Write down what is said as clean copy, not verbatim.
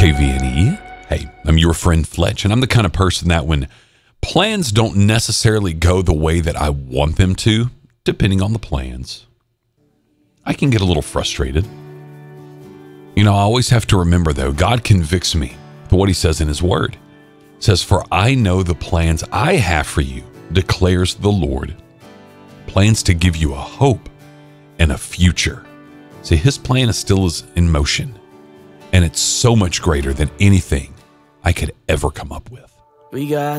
KVNE. Hey, I'm your friend Fletch, and I'm the kind of person that when plans don't necessarily go the way that I want them to, depending on the plans, I can get a little frustrated. You know, I always have to remember, though, God convicts me for what he says in his word. It says, "For I know the plans I have for you, declares the Lord." Plans to give you a hope and a future. See, his plan is still in motion, and it's so much greater than anything I could ever come up with. We got